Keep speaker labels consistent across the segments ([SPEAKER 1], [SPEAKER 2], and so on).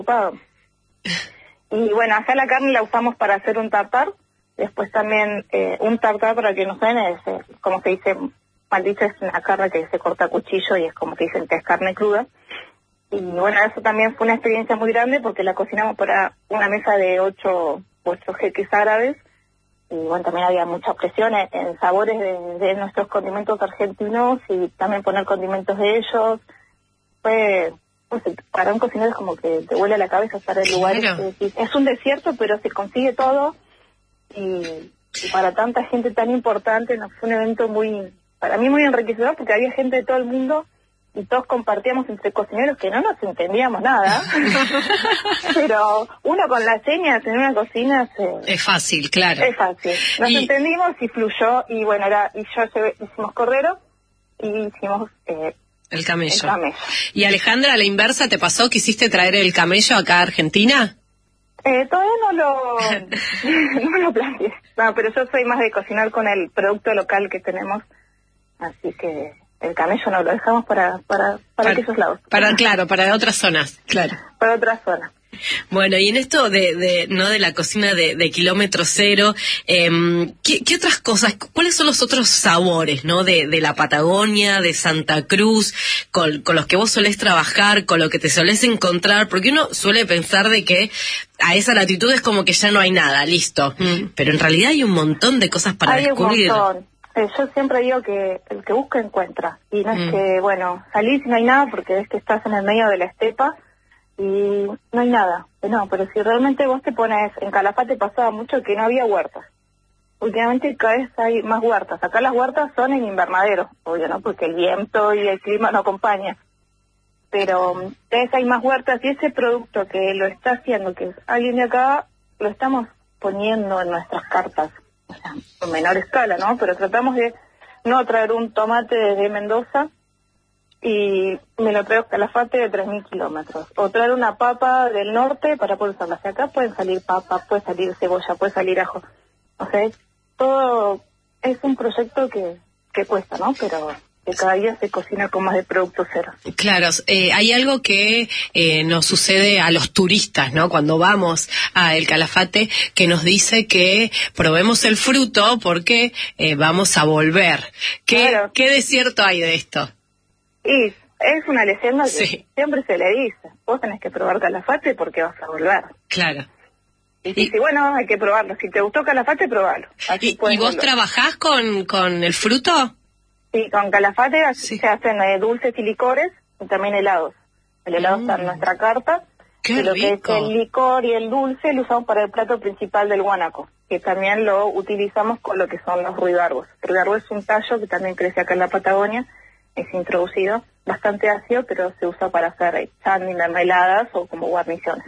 [SPEAKER 1] ocupado. Y bueno, acá la carne la usamos para hacer un tartar. Después también un tartar, para que no suene, es, como se dice, mal dicho, es una carne que se corta a cuchillo y es como se dicen que es carne cruda. Y bueno, eso también fue una experiencia muy grande porque la cocinamos para una mesa de 8 jeques árabes. Y bueno, también había mucha presión en sabores de nuestros condimentos argentinos y también poner condimentos de ellos. Fue, pues, para un cocinero es como que te vuela la cabeza estar en lugares que es un desierto, pero se consigue todo. Y para tanta gente tan importante, nos fue un evento para mí muy enriquecedor porque había gente de todo el mundo y todos compartíamos entre cocineros que no nos entendíamos nada. Pero uno con las señas en una cocina
[SPEAKER 2] es fácil, claro.
[SPEAKER 1] Es fácil. Nos entendimos y fluyó y bueno, hicimos cordero y hicimos
[SPEAKER 2] el camello. Y Alejandra, a la inversa, ¿te pasó? ¿Quisiste traer el camello acá a Argentina?
[SPEAKER 1] Todavía no lo planteé. No, pero yo soy más de cocinar con el producto local que tenemos, así que el camello no lo dejamos para aquellos lados.
[SPEAKER 2] Para otras zonas, claro.
[SPEAKER 1] Para otras zonas.
[SPEAKER 2] Bueno, y en esto de la cocina de kilómetro cero, ¿qué otras cosas, cuáles son los otros sabores, ¿no? De la Patagonia, de Santa Cruz, con los que vos solés trabajar, con lo que te solés encontrar, porque uno suele pensar de que a esa latitud es como que ya no hay nada, listo. Pero en realidad hay un montón de cosas para descubrir.
[SPEAKER 1] Hay un montón. Yo siempre digo que el que busca encuentra, y no es que, bueno, salís y no hay nada porque ves que estás en el medio de la estepa y no hay nada. No, pero si realmente vos te pones, en Calafate pasaba mucho que no había huertas. Últimamente cada vez hay más huertas. Acá las huertas son en invernadero, obvio, ¿no? Porque el viento y el clima no acompañan. Pero cada vez hay más huertas y ese producto que lo está haciendo, que es alguien de acá, lo estamos poniendo en nuestras cartas. O sea, en menor escala, ¿no? Pero tratamos de no traer un tomate desde Mendoza y me lo traigo a Calafate de 3.000 kilómetros. O traer una papa del norte para poder usarla. O sea, acá pueden salir papas, puede salir cebolla, puede salir ajo. O sea, todo es un proyecto que cuesta, ¿no? Pero que cada día se cocina con más de producto cero.
[SPEAKER 2] Claro, hay algo que nos sucede a los turistas, ¿no? Cuando vamos a El Calafate, que nos dice que probemos el fruto porque vamos a volver. ¿Qué de cierto hay de esto?
[SPEAKER 1] Y es una leyenda que siempre se le dice. Vos tenés que probar Calafate porque vas a volver.
[SPEAKER 2] Claro.
[SPEAKER 1] Y bueno, hay que probarlo. Si te gustó Calafate, probalo.
[SPEAKER 2] ¿Y vos trabajás con el fruto?
[SPEAKER 1] Sí, con Calafate se hacen dulces y licores y también helados. El helado está en nuestra carta.
[SPEAKER 2] ¡Qué
[SPEAKER 1] y lo
[SPEAKER 2] rico!
[SPEAKER 1] que es el licor y el dulce lo usamos para el plato principal del guanaco, que también lo utilizamos con lo que son los ruibargos. El ruibargo es un tallo que también crece acá en la Patagonia, es introducido, bastante ácido, pero se usa para hacer chandy, mermeladas o como guarniciones.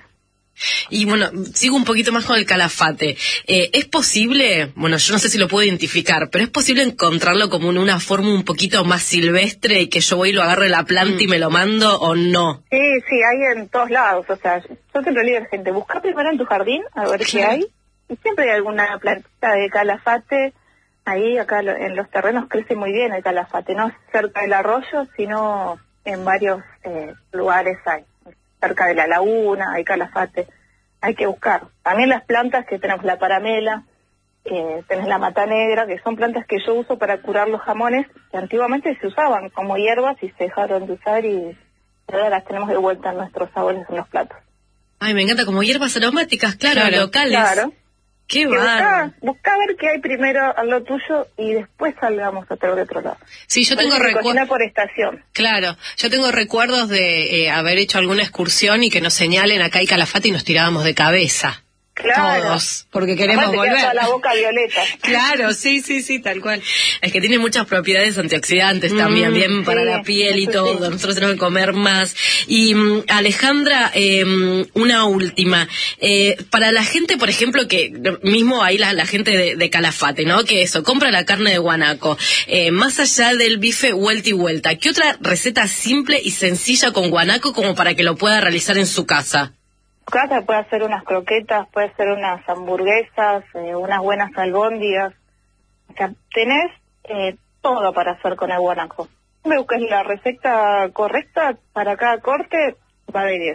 [SPEAKER 2] Y bueno, sigo un poquito más con el Calafate. ¿Es posible, bueno, yo no sé si lo puedo identificar, pero es posible encontrarlo como en una forma un poquito más silvestre y que yo voy y lo agarro de la planta y me lo mando o no?
[SPEAKER 1] Sí, hay en todos lados. O sea, yo siempre le digo a la gente, busca primero en tu jardín a ver qué hay. Y siempre hay alguna plantita de Calafate. Ahí, acá en los terrenos crece muy bien el Calafate, no cerca del arroyo, sino en varios lugares hay. Cerca de la laguna, hay Calafate, hay que buscar. También las plantas que tenemos, la paramela, tenés la mata negra, que son plantas que yo uso para curar los jamones, que antiguamente se usaban como hierbas y se dejaron de usar y ahora las tenemos de vuelta en nuestros sabores en los platos.
[SPEAKER 2] Ay, me encanta, como hierbas aromáticas, claro. Locales.
[SPEAKER 1] Claro.
[SPEAKER 2] ¡Qué bárbaro!
[SPEAKER 1] Busca ver qué hay primero a lo tuyo y después salgamos a otro lado.
[SPEAKER 2] Sí, yo tengo
[SPEAKER 1] recuerdos. Por estación.
[SPEAKER 2] Claro, yo tengo recuerdos de haber hecho alguna excursión y que nos señalen acá hay Calafate y nos tirábamos de cabeza.
[SPEAKER 1] Claro.
[SPEAKER 2] Todos, porque queremos
[SPEAKER 1] volver.
[SPEAKER 2] Te
[SPEAKER 1] toda la boca violeta.
[SPEAKER 2] Claro, sí, tal cual. Es que tiene muchas propiedades antioxidantes también, bien para la piel y todo. Sí. Nosotros tenemos que comer más. Y Alejandra, una última. Para la gente, por ejemplo, que mismo ahí la gente de Calafate, ¿no? Que eso, compra la carne de guanaco. Más allá del bife vuelta y vuelta, ¿qué otra receta simple y sencilla con guanaco como para que lo pueda realizar en su casa?
[SPEAKER 1] Casa puede hacer unas croquetas, puede hacer unas hamburguesas, unas buenas albóndigas. O sea, tenés todo para hacer con el guanaco. Me busques la receta correcta para cada corte, va de 10.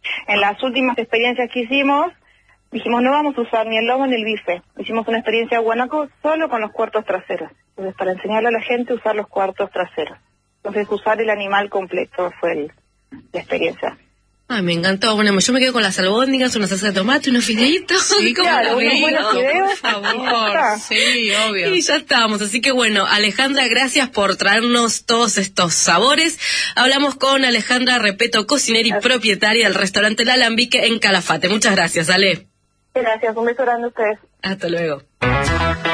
[SPEAKER 1] En las últimas experiencias que hicimos, dijimos no vamos a usar ni el lomo ni el bife. Hicimos una experiencia guanaco solo con los cuartos traseros. Entonces, para enseñarle a la gente a usar los cuartos traseros. Entonces, usar el animal completo fue la experiencia.
[SPEAKER 2] Ay, me encantó. Bueno, yo me quedo con las albóndigas, una salsa de tomate, unos fideitos.
[SPEAKER 1] Sí, claro, unos buenos fideos.
[SPEAKER 2] Por favor, sí, obvio. Y ya estamos. Así que bueno, Alejandra, gracias por traernos todos estos sabores. Hablamos con Alejandra Repetto, cocinera y propietaria del restaurante El Alambique en Calafate. Muchas gracias, Ale.
[SPEAKER 1] Gracias, un beso grande a ustedes.
[SPEAKER 2] Hasta luego.